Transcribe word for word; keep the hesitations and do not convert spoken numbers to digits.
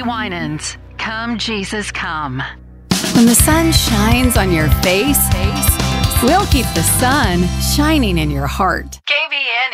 Cody Winans. Come, Jesus, come. When the sun shines on your face, we'll keep the sun shining in your heart. K V N